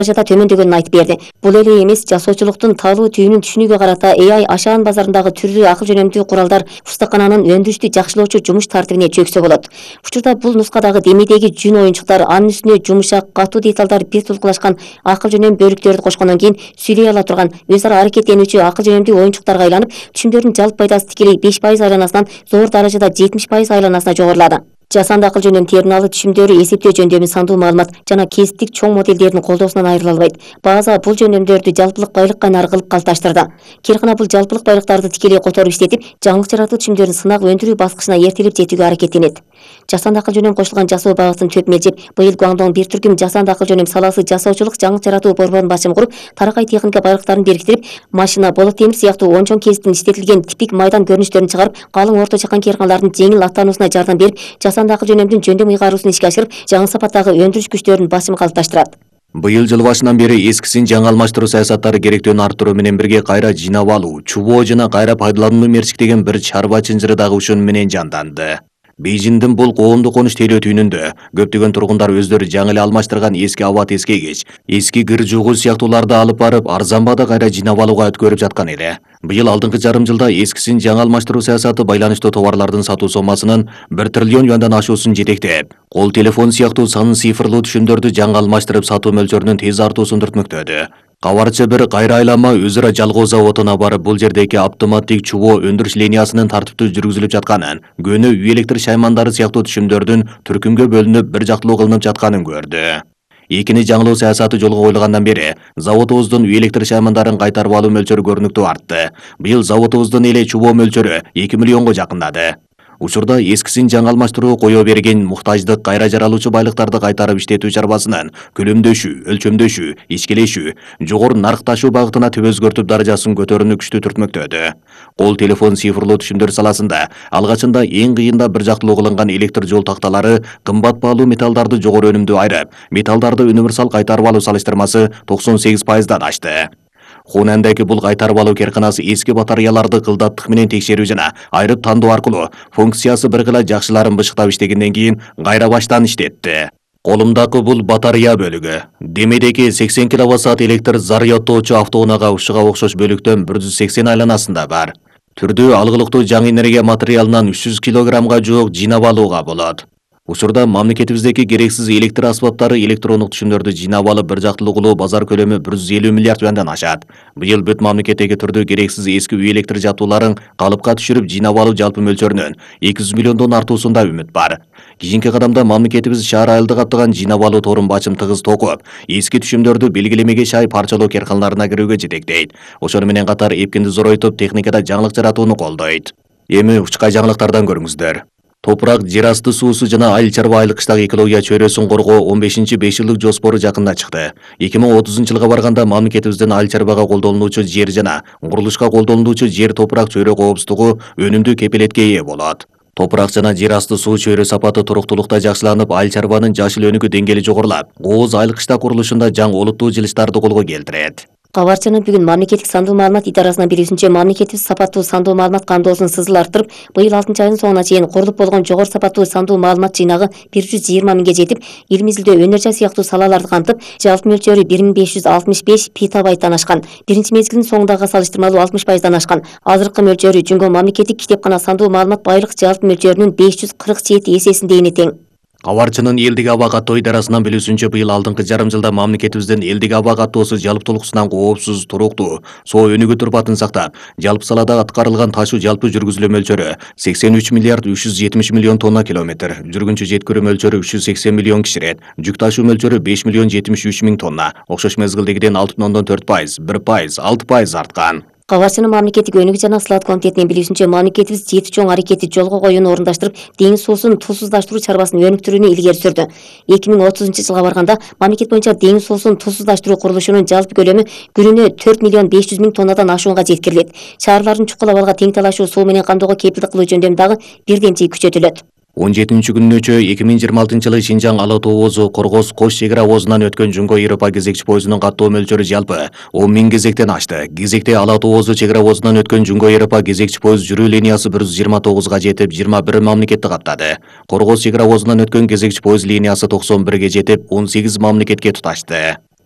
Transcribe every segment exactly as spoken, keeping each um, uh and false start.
жада төмөндөгөнүн айтып берди. Бул эле эмес, жасоочулуктун талуу түйүнүн түшүнүүгө карата A I ашаан базарындагы түрлүү акыл жөнөмдүү куралдар устакананын өндүрүштү жакшылоочу жумуш тартибине чөксө болот. Учурда бул нускадагы демедеги жүн оюнчуктар, анын үстүнө жумшак, катуу деталдар бир тулкулашкан акыл жөнөм бөлүктөрдү кошкондон кийин сүйлөй ала турган өз ара аракеттенүүчү акыл жөнөмдүү оюнчуктарга айланып, түшүмдөрдүн жалпы пайдасы тикелей беш пайыз айланасынан зор даражада жетимиш пайыз айланасына жогорулады. Жасанды акыл жөнөм терминалы түшүмдөрү эсептөө жөндөмү сандуу маалымат жана кесиптик чоң моделдердин колдоосунан айрыла албайт. База бул жөндөмдөрдү жалпылык байлык кайнары кылып калыпташтырды. Киркана бул жалпылык байлыктарды тикелей которуп иштетип, жаңылык жаратуу түшүмдөрүн сынак өндүрүү баскычына эртелеп жетүүгө аракеттенет. Жасанды акыл жөнөм кошулган жасоо багытын төп мелжеп, быйыл Гуандong бир түркүм жасанды акыл жөнөм саласы жасоочулук жаңылык жаратуу борборун башчым куруп, таракай техника байлыктарын бириктирип, машина, болот темир сыяктуу он чоң кесиптин иштетилген типик майдан көрүнүштөрүн чыгарып, калың орто чакан кыйрканалардын жеңил аттануусуна жардам берип, жасанды акыл жөнөмдүн жөндөм ыйгаруусун ишке ашырып, жаңы сапаттагы өндүрүш күчтөрүнүн басымын калыпташтырат. Быйыл жыл башынан бери эскисин жаңы алмаштыруу саясаттары керектөөнү арттыруу менен бирге кайра жыйнап алуу, чубоо жана кайра пайдаланууну мерчиктеген бир чарба чынжыры дагы ушуну менен жанданды. Бейжиңдин бул коомдук конуш тейлөө түйүнүндө көптөгөн тургундар өздөрү жаңы эле алмаштырган эски аба тескейгич, эски кыр жугуу сыяктууларды алып барып, арзан баада кайра жыйнап алууга өткөрүп жаткан эле. Быйыл алдыңкы жарым жылда эскисин жаңы алмаштыруу саясаты байланыштуу товарлардын сатуу сомасынын бир триллион юандан ашуусун жетектеп, кол телефон сыяктуу санын цифрлуу түшүмдөрдү жаңы алмаштырып сатуу мөлчөрүнүн тез артуусун түртмөктөдү. Кабарчы бир кайра айланма өзара жалгоо заводуна барып, бул жердеги автоматтик чубоо өндүрүш линиясынын тартиптүү жүргүзүлүп жатканын, көнө үй электр шаймандары сыяктуу түшүмдөрдүн түркүмгө бөлүнүп бир жактылуу кылынып жатканын көрдү. Экини жаңылоо саясаты жолго коюлгандан бери заводубуздун үй электр шаймандарын кайтарып алуу мөлчөрү көрүнүктүү артты. Быйыл заводубуздун эле чубоо мөлчөрү эки миллионго жакындады. Учурда эскисин жаңы алмаштыруу кое берген муктаждык кайра жаралуучу байлыктарды кайтарып иштетүү чарбасынын көлөмдөшүү, өлчөмдөшүү, ичкилешүү, жогору наркташуу багытына түп өзгөртүп даражасын көтөрүүнү күчтүү түртмөктөдү. Кол телефон цифрлуу түшүмдөр саласында алгачында эң кыйында бир жактылуу кылынган электр жол такталары кымбат баалуу металлдарды жогору өнүмдүү айрып, металлдарды универсал кайтарып алуу салыштырмасы токсон сегиз пайыздан ашты. Хунандагы бул кайтарып алуу керканасы эски батареяларды кылдаттык менен текшерүү жана айрып тандоо аркылуу функциясы бир кыла жакшыларын бышыктап иштегенден кийин кайра баштан иштетти. Колумдагы бул батарея бөлүгү демедеги сексен киловатт саат электр зарядтоочу автоунаага ушуга окшош бөлүктөн бир жүз сексен айланасында бар. Түрдүү алгылыктуу жаңы энергия материалынан үч жүз килограммга жуук жыйнап алууга болот. Учурда мамлекетибиздеги керексиз электр аспаптары электрондук түшүмдөрдү жыйнап алып бир жактылуу кылуу базар көлөмү бир жүз элүү миллиард юандан ашат. Быйыл бүт мамлекеттеги түрдүү керексиз эски үй электр жабдууларын калыпка түшүрүп жыйнап алуу жалпы мөлчөрүнүн эки жүз миллиондон артуусунда үмүт бар. Кийинки кадамда мамлекетибиз шаар айылды каптаган жыйнап алуу торун бачым тыгыз токуп, эски түшүмдөрдү белгилемеге шай парчалоо керканаларына кирүүгө жетектейт. Ошону менен катар эпкинди зоройтуп, техникада жаңылык жаратууну колдойт. Эми учкай жаңылыктардан көрүңүздөр. Топурак, жер асты суусу жана айыл чарба айлыктагы экология чөйрөсүн коргоо он бешинчи беш жылдык жоспору жакында чыкты. эки миң отузунчу жылга барганда мамлекетибиздин айыл чарбага колдонулуучу жер жана курулушка колдонулуучу жер топурак чөйрө коопсуздугу өнүмдүү кепилетке ээ болот. Топурак жана жер асты суу чөйрө сапаты туруктуулукта жакшыланып, айыл чарбанын жашыл өнүгүү деңгээли жогорулап, кооз айыл-кышта курулушунда жаңы олуттуу жылыштарды колго келтирет. Кабарчынын бүгүн мамлекеттик сандуу маалымат идарасынын билүүсүнчө, мамлекетибиз сапаттуу сандуу маалымат камдоосун сызыл арттырып, быйыл алтынчы айдын соңуна чейин курулуп болгон жогору сапаттуу сандуу маалымат жыйнагы бир жүз жыйырма миңге жетип, ил мезгилде өнөр жай сыяктуу салаларды камтып, жалпы мөлчөрү бир миң беш жүз алтымыш беш петабайттан ашкан. Биринчи мезгилдин соңундагыга салыштырмалуу алтымыш пайыздан ашкан. Азыркы мөлчөрү Жүнгө мамлекеттик китепкана сандуу маалымат байлык жалпы мөлчөрүнүн беш жүз кырк жети эсесиндейине тең. Кабарчынын элдик аба каттоо идарасынан билүүсүнчө, быйыл алдыңкы жарым жылда мамлекетибиздин элдик аба каттоосу жалптуулуксунан коопсуз, туруктуу, соо өнүгүү турпатын сактап, жалпы салада аткарылган ташуу жалпы жүргүзүлүү мөлчөрү сексен үч миллиард үч жүз жетимиш миллион тонна километр, жүргүнчү жеткирүү мөлчөрү үч жүз сексен миллион киширет, жүк ташуу мөлчөрү беш миллион жетимиш үч миң тонна, окшош мезгилдегиден алты бүтүн ондон төрт пайыз, бир пайыз, алты пайыз арткан. Кабарчынын мамлекеттик өнүгүү жана сылаат комитетинин билүүсүнчө, мамлекетибиз жети чоң аракетти жолго коюуну орундаштырып, деңиз суусун тузсуздаштыруу чарбасын өнүктүрүүнү илгери сүрдү. эки миң отузунчу жылга барганда мамлекет боюнча деңиз суусун тузсуздаштыруу курулушунун жалпы көлөмү күнүнө төрт миллион беш жүз миң тоннадан ашуунга жеткирилет. Шаарлардын чукул абалга тең талашуу суу менен камдоого кепилдик кылуу жөндөмү дагы бирден жий күчөтүлөт. он жетинчи күнүнөчө эки миң жыйырма алтынчы жылы Шинжаң Ала тоо оозу Коргоз Кош чек ара оозунан өткөн Жүнгө Европа кезекчи поездунун каттоо мөлчөрү жалпы он миң кезектен ашты. Кезекте Ала тоо оозу чек ара оозунан өткөн Жүнгө Европа кезекчи поезд жүрүү линиясы бир жүз жыйырма тогузга жетип, жыйырма бир мамлекетти каттады. Коргоз чек ара оозунан өткөн кезекчи поезд линиясы токсон бирге жетип, он сегиз мамлекетке туташты.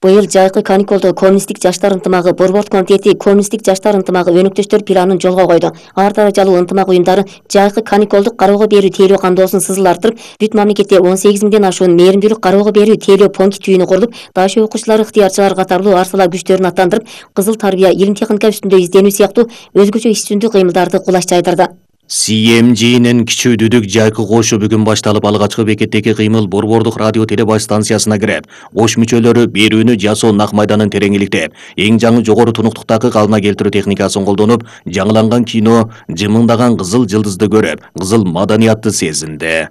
Быйыл жайкы каникулду коммунисттик жаштар ынтымагы Борбордук комитети коммунисттик жаштар ынтымагы өнөктөштөр планын жолго койду. Ар даражалуу ынтымак уюмдары жайкы каникулду кароого берүү тейлөө кандоосун сызыл артырып, бүт мамлекетте он сегиз миңден ашуун мээримдүүлүк кароого берүү тейлөө пункт түйүнү курулуп, даш окуучулар, ыктыярчылар катарлуу арсала күчтөрүн аттандырып, кызыл тарбия, илим техника үстүндө изденүү сыяктуу өзгөчө иш жүзүндүү кыймылдарды кулаш жайдырды. Си Эм Жинин кичүү дүдүк жайкы кошуу бүгүн башталып, алгачкы бекеттеги кыймыл Борбордук радио телебаш станциясына кирип, кош мүчөлөрү берүүнү жасоо нак майданын тереңиликтеп, эң жаңы жогору тунуктуктагы калыбына келтирүү техникасын колдонуп, жаңыланган кино, жымыңдаган кызыл жылдызды көрүп, кызыл маданиятты сезинди.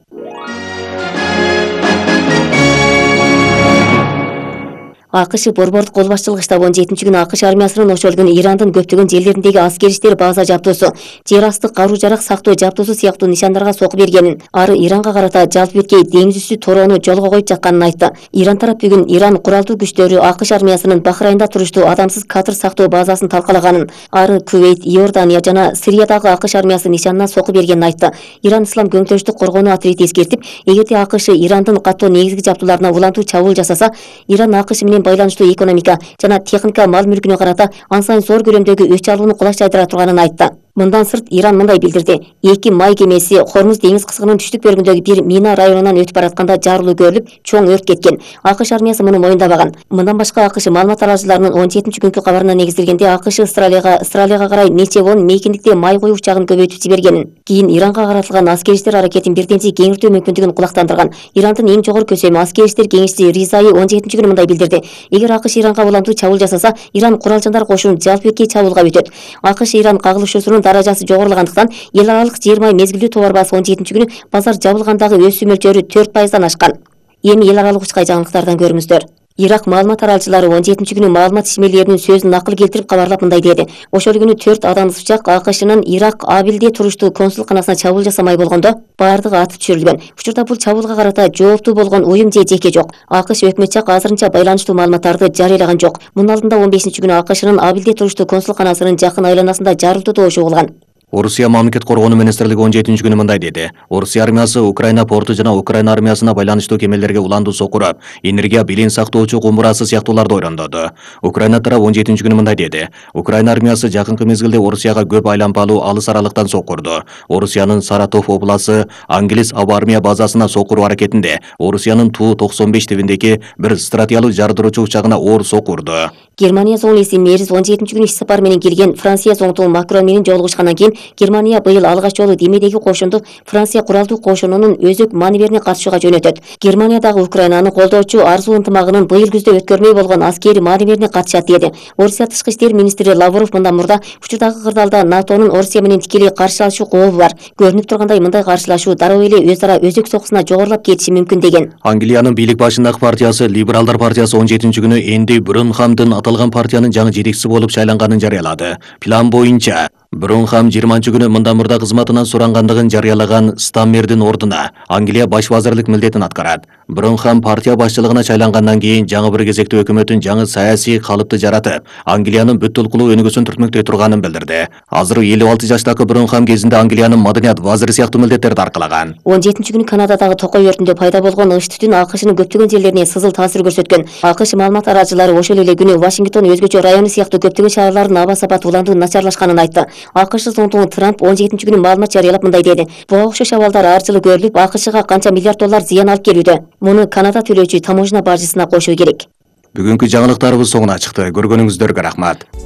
АКШ Борбордук кол башчылыгы штабы он жетинчи күнү АКШ армиясынын ошол күнү Ирандын көптөгөн жерлериндеги аскер иштер база жабдуусу, жер асты каруу жарак сактоо жабдуусу сыяктуу нишандарга сокку бергенин, ары Иранга карата жалпы беткей деңиз үстү torоону жолго коюп жатканын айтты. Иран тарап бүгүн Иран куралдуу күчтөрү АКШ армиясынын Бахрайнда туруштуу адамсыз катыр сактоо базасын талкалаганын, ары Кувейт, Иордания жана Сириядагы АКШ армиясы нишанына сокку бергенин айтты. Иран Ислам көңтөрүштүк коргонуу ответи эскертип, эгерде АКШ Ирандын каттоо негизги жабдууларына улантуу чабуул жасаса, Иран АКШ менен байланыштуу экономика жана техника мал мүлкүнө карата ансайын зор көлөмдөгү өч алууну кулаш жайдыра турганын айтты. Мындан сырт Иран мындай билдирди: эки май кемеси Хормуз деңиз кысыгынын түштүк бөлүгүндөгү бир мина районунан өтүп баратканда жарылуу көрүлүп, чоң өрт кеткен. АКШ армиясы муну моюндабаган. Мындан башка АКШ маалымат таратуучуларынын он жетинчи күнкү кабарына негизделгенде АКШ Австралияга Австралияга карай нече он мейкиндикте май коюу учагын көбөйтүп жибергенин, кийин Иранга каратылган аскер иштер аракетин бирденче кеңиртүү мүмкүндүгүн кулактандырган. Ирандын эң жогору көсөмү аскер иштер кеңешчиси Ризаи он жетинчи күнү мындай билдирди: эгер АКШ Иранга улантуу чабуул жасаса, Иран куралчандар кошунун жалпы беткей чабуулга өтөт. АКШ Иран кагылышуусунун даражасы жогорулагандыктан эл аралык жер май мезгилдүү товар баасы он жетинчи күнү базар жабылгандагы өсүү мөлчөрү төрт пайыздан ашкан. Эми эл аралык учкай жаңылыктардан көрүңүздөр. Ирак маалымат таралчылары он жетинчи күнү маалымат ишмерлеринин сөзүн накыл келтирип кабарлап мындай деди: ошол күнү төрт адамсыз учак АКШнын Ирак Абилде туруштуу консулканасына чабуул жасамай болгондо баардыгы атып түшүрүлгөн. Учурда бул чабуулга карата жооптуу болгон уюм же жеке жок. АКШ өкмөт жак азырынча байланыштуу маалыматтарды жарыялаган жок. Мунун алдында он бешинчи күнү АКШнын Абилде туруштуу консулканасынын жакын айланасында жарылтуу добушу болгон. Орусия мамлекет коргонуу министрлиги он жетинчи күнү мындай деди: Орусия армиясы Украина порту жана Украина армиясына байланыштуу кемелерге уландуу сокуруп, энергия билин сактоочу кумурасы сыяктууларды ойрондоду. Украина тарап он жетинчи күнү мындай деди: Украина армиясы жакынкы мезгилде Орусияга көп айланпалуу алыс аралыктан соккурду. Орусиянын Саратов обласы Ангелис аба армия базасына соккуруу аракетинде Орусиянын Ту токсон беш тибиндеги бир стратегиялык жардыруучу учагына оор соккурду. Германия зоңлиси Мериз он жетинчи күнү иш сапар менен келген Франция зоңтугу Макрон менен жолугушкандан кийин Германия быйыл алгач жолу Демедеги кошунду Франция куралдуу кошунунун өзөк маневерине катышууга жөнөтөт. Германиядагы Украинаны колдоочу арзуу ынтымагынын быйыл күздө өткөрмөй болгон аскери маневерине катышат деди. Орусия тышкы иштер министри Лавров мындан мурда учурдагы кырдаалда НАТОнун Орусия менен тикелей каршылашуу кообу бар. Көрүнүп тургандай мындай каршылашуу дароо эле өз ара өзөк сокусуна жогорулап кетиши мүмкүн деген. Англиянын бийлик башындагы партиясы Либералдар партиясы он жетинчи күнү Энди Брунхамдын аталган партиянын жаңы жетекчиси болуп шайланганын жарыялады. План боюнча Брунхам жыйырманчы күнү мындан мурда кызматынан сурангандыгын жарыялаган Стаммердин ордуна Англия баш вазырлык милдетин аткарат. Брунхам партия башчылыгына шайлангандан кийин жаңы бир кезекте өкмөттүн жаңы саясий калыпты жаратып, Англиянын бүт толкулуу өнүгүүсүн түртмөктөй турганын билдирди. Азыр элүү алты жаштагы Брунхам кезинде Англиянын маданият вазыры сыяктуу милдеттерди аркалаган. он жетинчи күнү Канададагы токой өртүндө пайда болгон ыш түтүн АКШнын көптөгөн жерлерине сызыл таасир көрсөткөн. АКШ маалымат таратчылары ошол эле күнү Вашингтон өзгөчө району сыяктуу көптөгөн шаарлардын аба сапаты уландуу начарлашканын айтты. АКШ зоңтугу Трамп он жетинчи күнү маалымат жарыялап мындай деди: буга окшош абалдар ар жылы көрүлүп, АКШга канча миллиард доллар зыян алып келүүдө. Муну Канада төлөөчү таможня бажысына кошуу керек. Бүгүнкү жаңылыктарыбыз соңуна чыкты. Көргөнүңүздөргө рахмат.